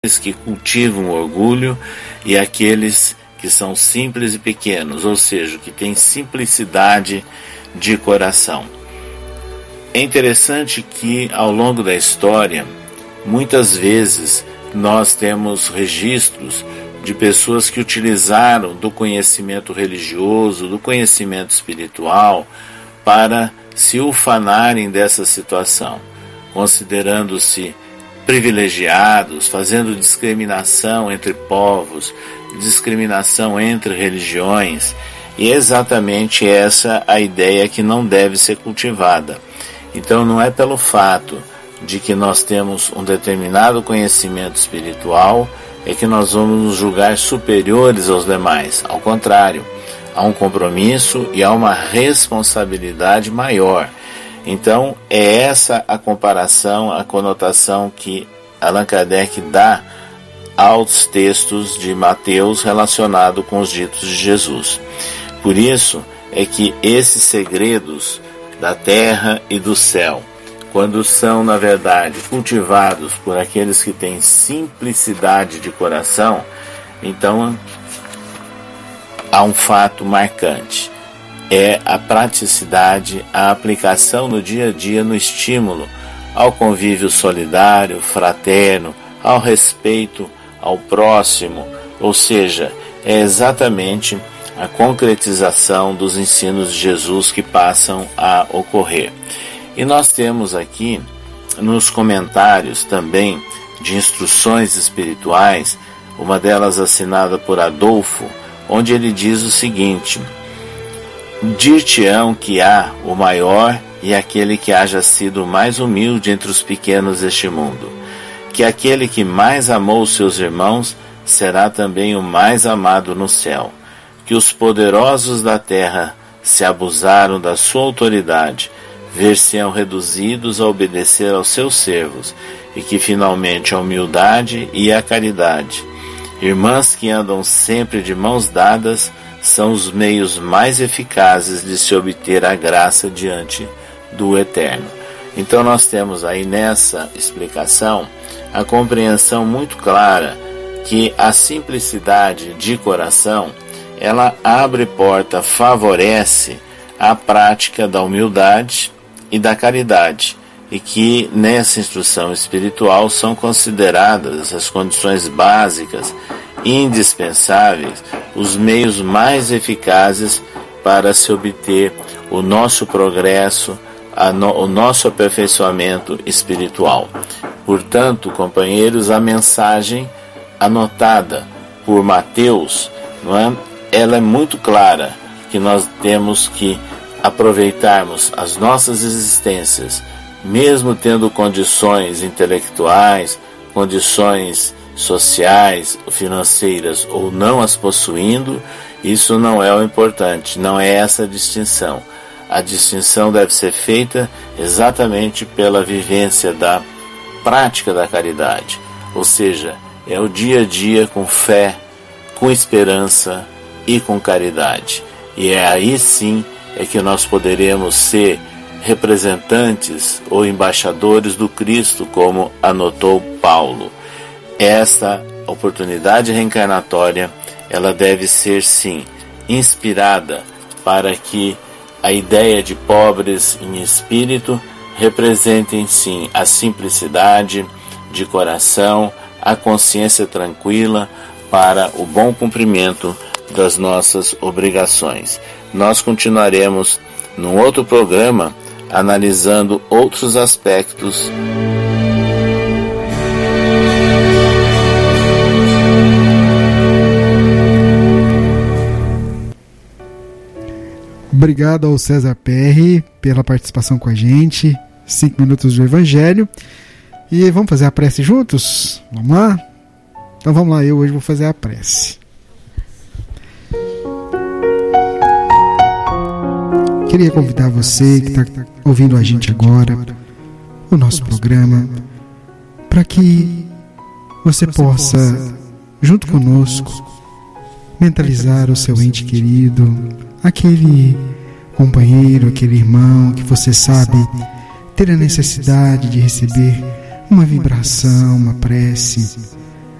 que cultivam o orgulho e aqueles que são simples e pequenos, ou seja, que têm simplicidade de coração. É interessante que ao longo da história, muitas vezes nós temos registros de pessoas que utilizaram do conhecimento religioso, do conhecimento espiritual, para se ufanarem dessa situação, considerando-se privilegiados, fazendo discriminação entre povos, discriminação entre religiões, e é exatamente essa a ideia que não deve ser cultivada. Então não é pelo fato de que nós temos um determinado conhecimento espiritual é que nós vamos nos julgar superiores aos demais. Ao contrário, há um compromisso e há uma responsabilidade maior. Então é essa a comparação, a conotação que Allan Kardec dá aos textos de Mateus relacionado com os ditos de Jesus. Por isso é que esses segredos da terra e do céu, quando são, na verdade, cultivados por aqueles que têm simplicidade de coração, então há um fato marcante. É a praticidade, a aplicação no dia a dia, no estímulo ao convívio solidário, fraterno, ao respeito ao próximo, ou seja, é exatamente a concretização dos ensinos de Jesus que passam a ocorrer. E nós temos aqui, nos comentários também de instruções espirituais, uma delas assinada por Adolfo, onde ele diz o seguinte: dir-te-ão que há o maior e aquele que haja sido mais humilde entre os pequenos deste mundo, que aquele que mais amou seus irmãos será também o mais amado no céu, que os poderosos da terra se abusaram da sua autoridade, ver-se-ão reduzidos a obedecer aos seus servos, e que finalmente a humildade e a caridade, irmãs que andam sempre de mãos dadas, são os meios mais eficazes de se obter a graça diante do Eterno. Então nós temos aí nessa explicação a compreensão muito clara que a simplicidade de coração, ela abre porta, favorece a prática da humildade e da caridade, e que nessa instrução espiritual são consideradas as condições básicas, indispensáveis, os meios mais eficazes para se obter o nosso progresso, o nosso aperfeiçoamento espiritual. Portanto, companheiros, a mensagem anotada por Mateus, não é? Ela é muito clara, que nós temos que aproveitarmos as nossas existências, mesmo tendo condições intelectuais, condições sociais, financeiras ou não as possuindo, isso não é o importante, não é essa a distinção. A distinção deve ser feita exatamente pela vivência da prática da caridade, ou seja, é o dia a dia com fé, com esperança e com caridade. E é aí sim é que nós poderemos ser representantes ou embaixadores do Cristo, como anotou Paulo. Esta oportunidade reencarnatória, ela deve ser sim inspirada para que a ideia de pobres em espírito representem sim a simplicidade de coração, a consciência tranquila para o bom cumprimento das nossas obrigações. Nós continuaremos num outro programa analisando outros aspectos . Obrigado ao César PR pela participação com a gente. 5 minutos do Evangelho. E vamos fazer a prece juntos? Vamos lá? Então vamos lá, eu hoje vou fazer a prece. Queria convidar você que está ouvindo a gente agora, o nosso programa, para que você possa, junto conosco, mentalizar o seu ente querido, aquele companheiro, aquele irmão que você sabe ter a necessidade de receber uma vibração, uma prece,